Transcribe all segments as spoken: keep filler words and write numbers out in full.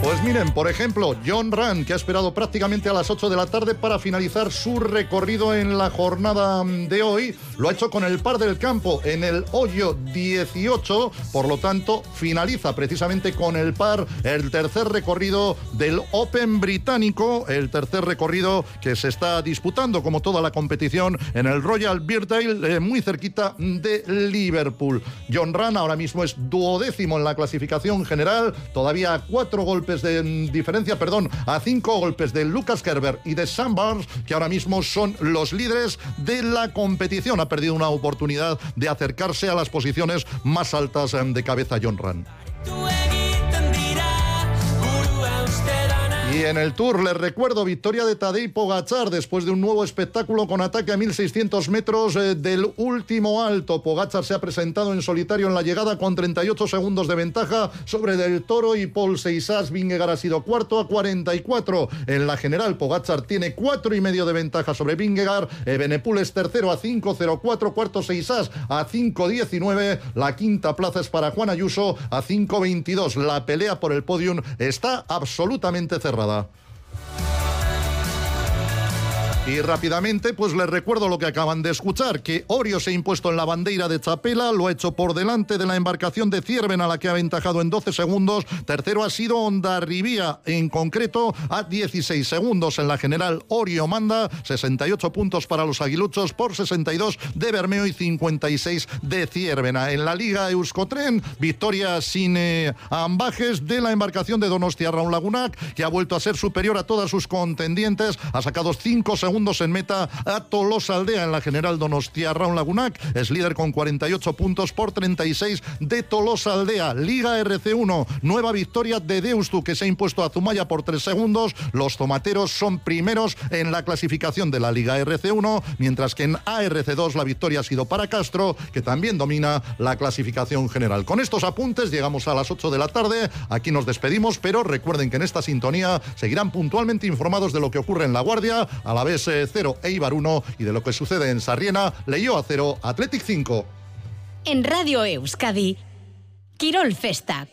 Pues miren, por ejemplo, Jon Rahm, que ha esperado prácticamente a las ocho de la tarde para finalizar su recorrido en la jornada de hoy, lo ha hecho con el par del campo en el hoyo dieciocho, por lo tanto finaliza precisamente con el par el tercer recorrido del Open británico, el tercer recorrido que se está disputando como toda la competición en el Royal Birkdale, eh, muy cerquita de Liverpool. Jon Rahm ahora mismo es duodécimo en la clasificación general, todavía a cuatro golpes de diferencia, perdón, a cinco golpes de Lucas Kerber y de Sam Burns, que ahora mismo son los líderes de la competición. Ha perdido una oportunidad de acercarse a las posiciones más altas de cabeza Jon Rahm. Y en el Tour, les recuerdo, victoria de Tadej Pogačar después de un nuevo espectáculo con ataque a mil seiscientos metros eh, del último alto. Pogačar se ha presentado en solitario en la llegada con treinta y ocho segundos de ventaja sobre Del Toro y Paul Seixas. Vingegaard ha sido cuarto a cuarenta y cuatro. En la general, Pogačar tiene cuatro y medio de ventaja sobre Vingegaard. Evenepoel es tercero a cinco cero cuatro, cuarto Seixas a cinco diecinueve. La quinta plaza es para Juan Ayuso a cinco veintidós. La pelea por el podium está absolutamente cerrada. Y rápidamente, pues les recuerdo lo que acaban de escuchar, que Orio se ha impuesto en la bandera de Chapela, lo ha hecho por delante de la embarcación de Cierven, a la que ha aventajado en doce segundos. Tercero ha sido Hondarribía, en concreto a dieciséis segundos. En la general, Orio manda sesenta y ocho puntos para los aguiluchos por sesenta y dos de Bermeo y cincuenta y seis de Ciervena. En la Liga Euskotren, victoria sin eh, ambajes de la embarcación de Donostia Raun Lagunak, que ha vuelto a ser superior a todas sus contendientes. Ha sacado cinco segundos en meta a Tolosaldea. En la general, Donostia Raun Lagunak es líder con cuarenta y ocho puntos por treinta y seis de Tolosaldea. Liga R C uno, nueva victoria de Deustu, que se ha impuesto a Zumaya por tres segundos. Los tomateros son primeros en la clasificación de la Liga R C uno, mientras que en A R C dos la victoria ha sido para Castro, que también domina la clasificación general. Con estos apuntes llegamos a las ocho de la tarde. Aquí nos despedimos, pero recuerden que en esta sintonía seguirán puntualmente informados de lo que ocurre en La Guardia, a la vez cero, Eibar uno, y de lo que sucede en Sarriena, Leioa cero, Athletic cinco. En Radio Euskadi, Kirol Festa.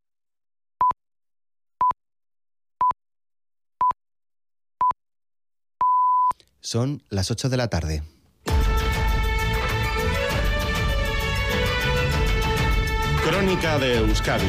Son las ocho de la tarde. Crónica de Euskadi.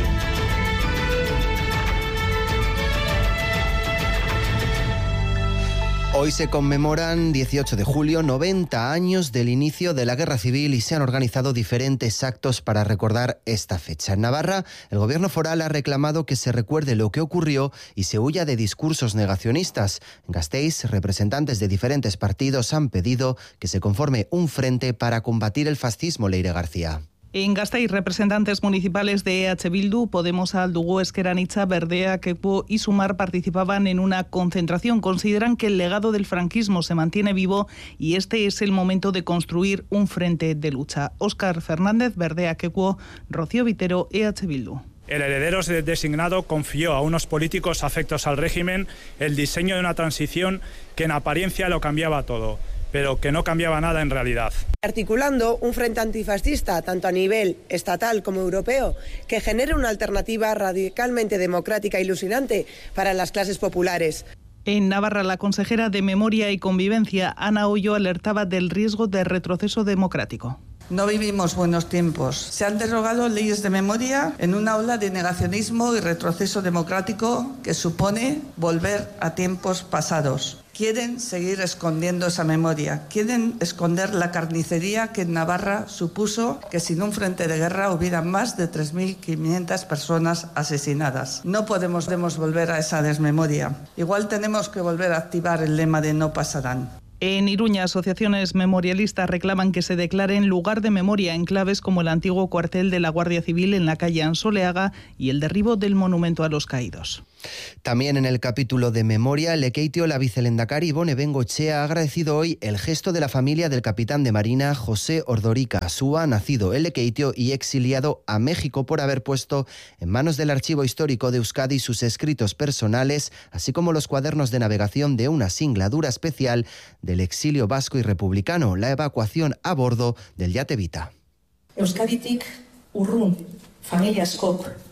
Hoy se conmemoran, dieciocho de julio, noventa años del inicio de la Guerra Civil y se han organizado diferentes actos para recordar esta fecha. En Navarra, el gobierno foral ha reclamado que se recuerde lo que ocurrió y se huya de discursos negacionistas. En Gasteiz, representantes de diferentes partidos han pedido que se conforme un frente para combatir el fascismo. Leire García. En Gasteiz, representantes municipales de E H Bildu, Podemos, Aldugu, Ezker Anitza, Berdea, Kepo y Sumar participaban en una concentración. Consideran que el legado del franquismo se mantiene vivo y este es el momento de construir un frente de lucha. Óscar Fernández, Berdea, Kepo, Rocío Vitero, E H Bildu. El heredero designado confió a unos políticos afectos al régimen el diseño de una transición que en apariencia lo cambiaba todo, pero que no cambiaba nada en realidad. Articulando un frente antifascista, tanto a nivel estatal como europeo, que genere una alternativa radicalmente democrática e ilusionante para las clases populares. En Navarra, la consejera de Memoria y Convivencia, Ana Hoyo, alertaba del riesgo de retroceso democrático. No vivimos buenos tiempos. Se han derogado leyes de memoria en una ola de negacionismo y retroceso democrático que supone volver a tiempos pasados. Quieren seguir escondiendo esa memoria, quieren esconder la carnicería que en Navarra supuso que sin un frente de guerra hubiera más de tres mil quinientas personas asesinadas. No podemos, podemos volver a esa desmemoria. Igual tenemos que volver a activar el lema de no pasarán. En Iruña, asociaciones memorialistas reclaman que se declaren lugar de memoria enclaves como el antiguo cuartel de la Guardia Civil en la calle Ansoleaga y el derribo del monumento a los caídos. También en el capítulo de memoria, Lekeitio, la vicelendakari Ibone Bengoechea ha agradecido hoy el gesto de la familia del capitán de marina José Ordorica Súa, nacido en Lekeitio y exiliado a México por haber puesto en manos del Archivo Histórico de Euskadi sus escritos personales, así como los cuadernos de navegación de una singladura especial del exilio vasco y republicano, la evacuación a bordo del yate Vita. Euskaditik urrun familia askok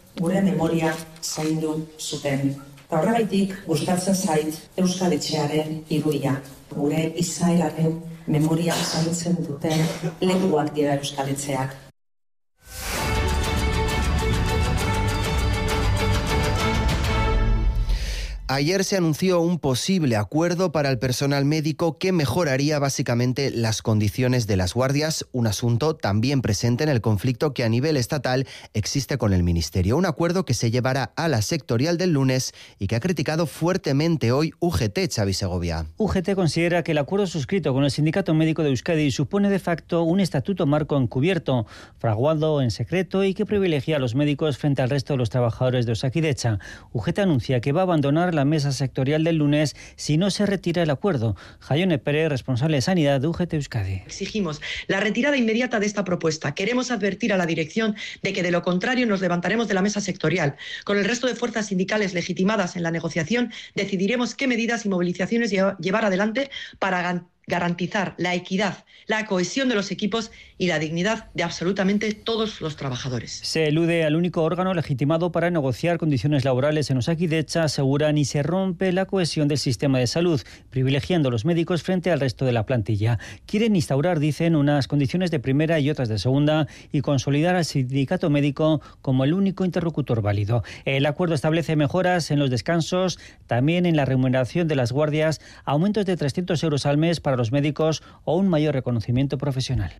gure memoria zaindu zuten. Eta horregaitik gustatzen zait Euskal Etxearen irudia. Gure izaeraren memoria zaintzen duten lekuak dira Euskal Etxeak. Ayer se anunció un posible acuerdo para el personal médico que mejoraría básicamente las condiciones de las guardias, un asunto también presente en el conflicto que a nivel estatal existe con el Ministerio. Un acuerdo que se llevará a la sectorial del lunes y que ha criticado fuertemente hoy U G T, Xavi Segovia. U G T considera que el acuerdo suscrito con el Sindicato Médico de Euskadi supone de facto un estatuto marco encubierto, fraguado en secreto y que privilegia a los médicos frente al resto de los trabajadores de Osakidetza. U G T anuncia que va a abandonar la mesa sectorial del lunes si no se retira el acuerdo. Jaione Pérez, responsable de Sanidad de U G T Euskadi. Exigimos la retirada inmediata de esta propuesta. Queremos advertir a la dirección de que de lo contrario nos levantaremos de la mesa sectorial. Con el resto de fuerzas sindicales legitimadas en la negociación decidiremos qué medidas y movilizaciones llevar adelante para garantizar la equidad, la cohesión de los equipos y la dignidad de absolutamente todos los trabajadores. Se elude al único órgano legitimado para negociar condiciones laborales en Osakidetza, aseguran, y se rompe la cohesión del sistema de salud, privilegiando a los médicos frente al resto de la plantilla. Quieren instaurar, dicen, unas condiciones de primera y otras de segunda y consolidar al sindicato médico como el único interlocutor válido. El acuerdo establece mejoras en los descansos, también en la remuneración de las guardias, aumentos de trescientos euros al mes para los médicos o un mayor reconocimiento profesional.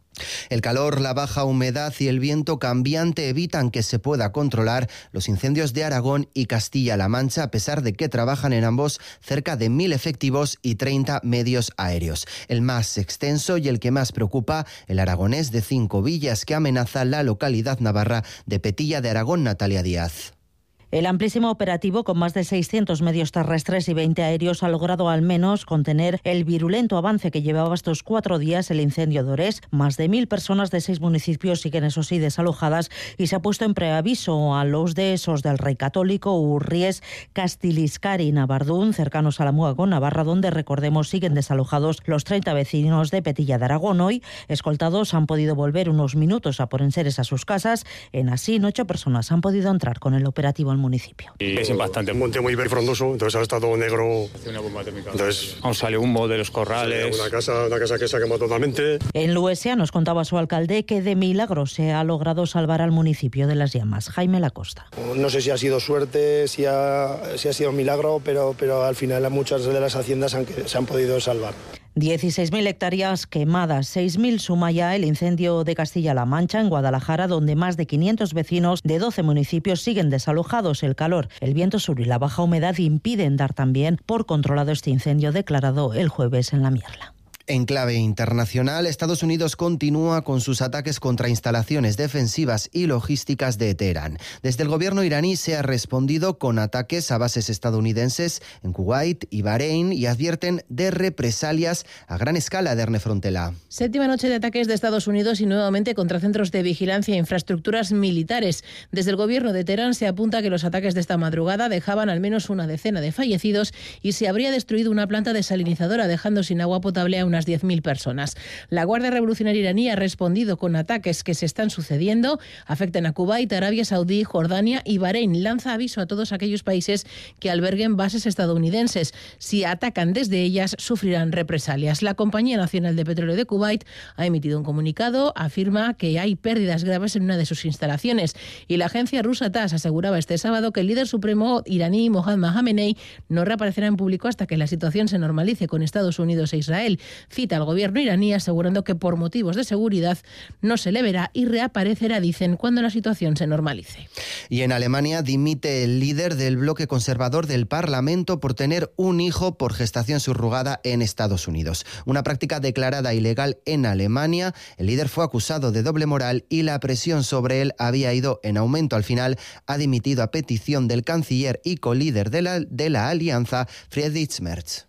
El calor, la baja humedad y el viento cambiante evitan que se pueda controlar los incendios de Aragón y Castilla-La Mancha, a pesar de que trabajan en ambos cerca de mil efectivos y treinta medios aéreos. El más extenso y el que más preocupa, el aragonés de Cinco Villas, que amenaza la localidad navarra de Petilla de Aragón. Natalia Díaz. El amplísimo operativo, con más de seiscientos medios terrestres y veinte aéreos, ha logrado al menos contener el virulento avance que llevaba estos cuatro días el incendio de Orés. Más de mil personas de seis municipios siguen, eso sí, desalojadas, y se ha puesto en preaviso a los dehestos del Rey Católico, Urries, Castiliscari y Navardún, cercanos a la Muga con Navarra, donde, recordemos, siguen desalojados los treinta vecinos de Petilla de Aragón. Hoy, escoltados, han podido volver unos minutos a por enseres a sus casas. En Asín, ocho personas han podido entrar con el operativo al municipio. Y es impactante. Un monte muy frondoso, entonces ahora está todo negro. Una bomba térmica. Entonces, aún sale humo de los corrales. Una casa, una casa que se ha quemado totalmente. En Luesia nos contaba su alcalde que de milagro se ha logrado salvar al municipio de las llamas. Jaime Lacosta. No sé si ha sido suerte, si ha, si ha sido un milagro, pero, pero al final muchas de las haciendas han, se han podido salvar. dieciséis mil hectáreas quemadas, seis mil suma ya el incendio de Castilla-La Mancha en Guadalajara, donde más de quinientos vecinos de doce municipios siguen desalojados. El calor, el viento sur y la baja humedad impiden dar también por controlado este incendio declarado el jueves en La Mierla. En clave internacional, Estados Unidos continúa con sus ataques contra instalaciones defensivas y logísticas de Teherán. Desde el gobierno iraní se ha respondido con ataques a bases estadounidenses en Kuwait y Bahrein y advierten de represalias a gran escala. de Erne Frontela. Séptima noche de ataques de Estados Unidos y nuevamente contra centros de vigilancia e infraestructuras militares. Desde el gobierno de Teherán se apunta que los ataques de esta madrugada dejaban al menos una decena de fallecidos y se habría destruido una planta desalinizadora, dejando sin agua potable a unas diez mil personas. La Guardia Revolucionaria iraní ha respondido con ataques que se están sucediendo, afectan a Kuwait, Arabia Saudí, Jordania y Bahrein. Lanza aviso a todos aquellos países que alberguen bases estadounidenses. Si atacan desde ellas, sufrirán represalias. La Compañía Nacional de Petróleo de Kuwait ha emitido un comunicado, afirma que hay pérdidas graves en una de sus instalaciones, y la agencia rusa T A S aseguraba este sábado que el líder supremo iraní Mohammad Khamenei no reaparecerá en público hasta que la situación se normalice con Estados Unidos e Israel. Cita al gobierno iraní asegurando que por motivos de seguridad no se le verá y reaparecerá, dicen, cuando la situación se normalice. Y en Alemania dimite el líder del bloque conservador del Parlamento por tener un hijo por gestación subrogada en Estados Unidos. Una práctica declarada ilegal en Alemania. El líder fue acusado de doble moral y la presión sobre él había ido en aumento. Al final ha dimitido a petición del canciller y colíder de la, de la alianza, Friedrich Merz.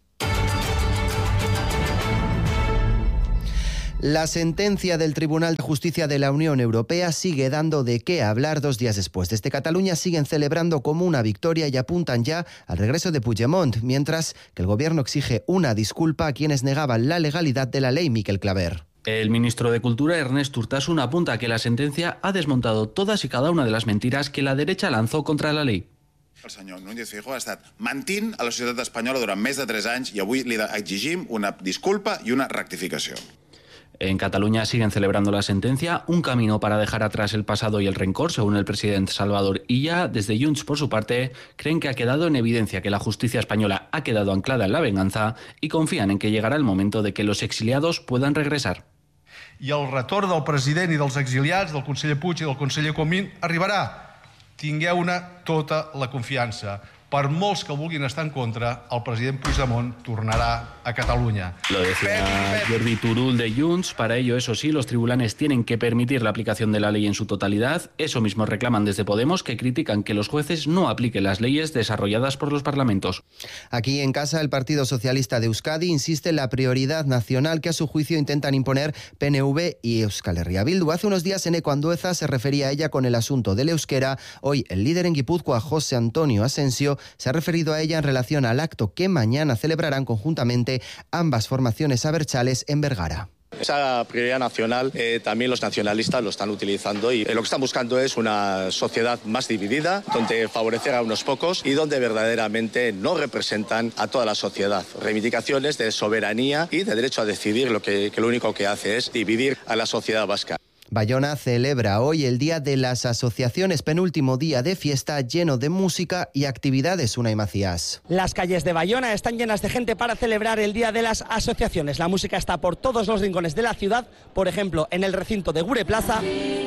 La sentencia del Tribunal de Justicia de la Unión Europea sigue dando de qué hablar dos días después. Desde Cataluña siguen celebrando como una victoria y apuntan ya al regreso de Puigdemont, mientras que el gobierno exige una disculpa a quienes negaban la legalidad de la ley. Miquel Claver. El ministro de Cultura, Ernest Urtasun, apunta que la sentencia ha desmontado todas y cada una de las mentiras que la derecha lanzó contra la ley. El senyor Núñez Feijóo ha estat mentint a la societat espanyola durant més de tres anys i avui li exigim una disculpa i una rectificació. En Cataluña siguen celebrando la sentencia, un camino para dejar atrás el pasado y el rencor, según el presidente Salvador Illa. Desde Junts, por su parte, creen que ha quedado en evidencia que la justicia española ha quedado anclada en la venganza y confían en que llegará el momento de que los exiliados puedan regresar. I el retorn del president i dels exiliats, del conseller Puig i del conseller Comín, arribarà. Tingueu-ne tota la confiança. Per molts que vulguin estar en contra, el president Puigdemont tornarà a Cataluña. Lo decía Jordi Turull de Junts. Para ello, eso sí, los tribunales tienen que permitir la aplicación de la ley en su totalidad. Eso mismo reclaman desde Podemos, que critican que los jueces no apliquen las leyes desarrolladas por los parlamentos. Aquí en casa, el Partido Socialista de Euskadi insiste en la prioridad nacional que a su juicio intentan imponer P N V y Euskal Herria Bildu. Hace unos días Eneko Andueza se refería a ella con el asunto del euskera. Hoy el líder en Guipúzcoa, José Antonio Asensio, se ha referido a ella en relación al acto que mañana celebrarán conjuntamente ambas formaciones abertzales en Vergara. Esa prioridad nacional eh, también los nacionalistas lo están utilizando y eh, lo que están buscando es una sociedad más dividida, donde favorecer a unos pocos y donde verdaderamente no representan a toda la sociedad. Reivindicaciones de soberanía y de derecho a decidir, lo que, que lo único que hace es dividir a la sociedad vasca. Bayona celebra hoy el Día de las Asociaciones, penúltimo día de fiesta lleno de música y actividades. Unai Macías. Las calles de Bayona están llenas de gente para celebrar el Día de las Asociaciones. La música está por todos los rincones de la ciudad, por ejemplo, en el recinto de Gure Plaza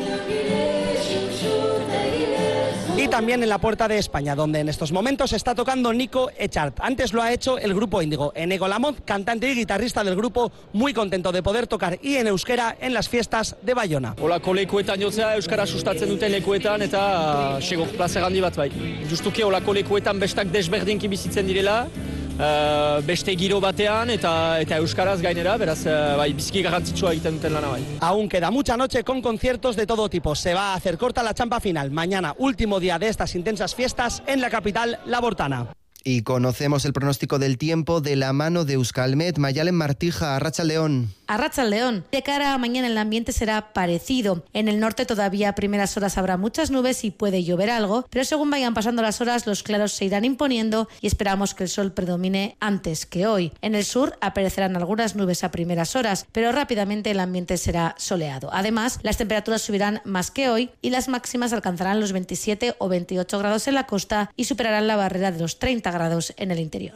y también en la Puerta de España, donde en estos momentos está tocando Nico Echart. Antes lo ha hecho el grupo Índigo. Eneko Lamoz, cantante y guitarrista del grupo, muy contento de poder tocar y en euskera en las fiestas de Bayona. Olako lekuetan jotzea euskara sustatzen duten lekuetan eta segor plazer handi bat bai. Justuki olako lekuetan bestak desberdinki bizitzen direla. Uh, beste giro batean eta, eta euskaraz gainera, beraz uh, bai, biziki garrantzitsua egiten duten lana bai. Aún queda mucha noche con conciertos de todo tipo. Se va a hacer corta la champa final. Mañana, último día de estas intensas fiestas en la capital labortana. Y conocemos el pronóstico del tiempo de la mano de Euskalmet. Mayalen Martija, Arratsaldeon. Arratsaldeon. De cara a mañana el ambiente será parecido. En el norte todavía a primeras horas habrá muchas nubes y puede llover algo, pero según vayan pasando las horas los claros se irán imponiendo y esperamos que el sol predomine antes que hoy. En el sur aparecerán algunas nubes a primeras horas, pero rápidamente el ambiente será soleado. Además, las temperaturas subirán más que hoy y las máximas alcanzarán los veintisiete o veintiocho grados en la costa y superarán la barrera de los treinta grados en el interior.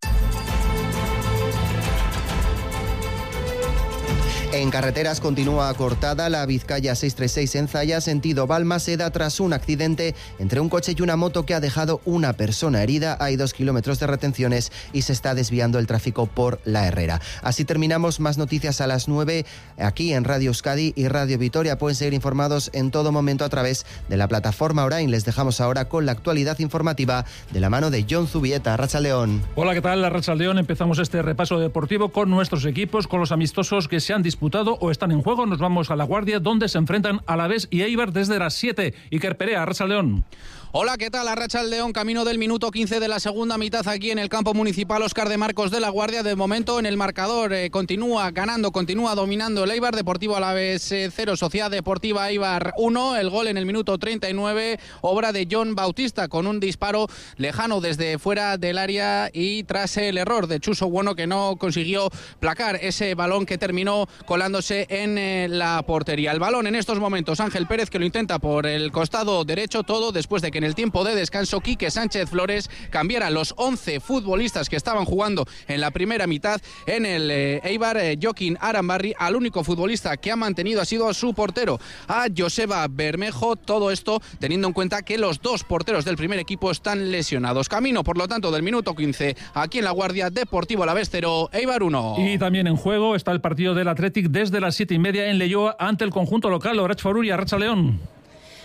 En carreteras continúa cortada la Vizcaya seiscientos treinta y seis en Zaya, sentido Balmaseda, tras un accidente entre un coche y una moto que ha dejado una persona herida. Hay dos kilómetros de retenciones y se está desviando el tráfico por La Herrera. Así terminamos. Más noticias a las nueve aquí en Radio Euskadi y Radio Vitoria. Pueden seguir informados en todo momento a través de la plataforma Orain. Les dejamos ahora con la actualidad informativa de la mano de Jon Zubieta. Arratsaldeon. Hola, ¿qué tal? Arratsaldeon. Empezamos este repaso deportivo con nuestros equipos, con los amistosos que se han disputado o están en juego. Nos vamos a La Guardia, donde se enfrentan Alavés y Eibar desde las siete. Iker Perea, Arratsaldeon. Hola, ¿qué tal? Arratsaldeon, camino del minuto quince de la segunda mitad aquí en el campo municipal Óscar de Marcos de La Guardia. De momento en el marcador eh, continúa ganando, continúa dominando el Eibar. Deportivo Alavés eh, cero, Sociedad Deportiva Eibar uno. El gol en el minuto treinta y nueve, obra de John Bautista, con un disparo lejano desde fuera del área y tras el error de Chuso Bueno, que no consiguió placar ese balón que terminó colándose en eh, la portería. El balón en estos momentos Ángel Pérez, que lo intenta por el costado derecho, todo después de que en el tiempo de descanso Quique Sánchez Flores cambiara los once futbolistas que estaban jugando en la primera mitad en el eh, Eibar. eh, Joaquín Arambarri, al único futbolista que ha mantenido ha sido a su portero, a Joseba Bermejo. Todo esto teniendo en cuenta que los dos porteros del primer equipo están lesionados. Camino, por lo tanto, del minuto quince aquí en La Guardia. Deportivo Alavés cero, Eibar uno. Y también en juego está el partido del Athletic desde las siete y media en Leioa ante el conjunto local. Orech Foruri, Arratsaldeon.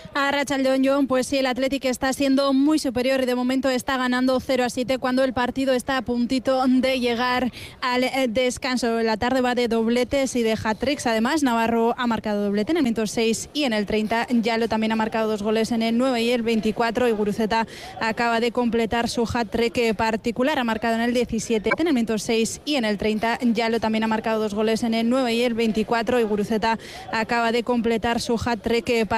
A Arratsaldeon, Jon, pues sí, el Athletic está siendo muy superior y de momento está ganando cero a siete cuando el partido está a puntito de llegar al descanso. La tarde va de dobletes y de hat-tricks. Además, Navarro ha marcado doblete en el minuto seis y en el treinta. Yalo también ha marcado dos goles en el nueve y el veinticuatro. Y Guruceta acaba de completar su hat-trick particular. Ha marcado en el diecisiete, en el minuto seis y en el treinta. Yalo también ha marcado dos goles en el nueve y el veinticuatro. Y Guruceta acaba de completar su hat-trick particular.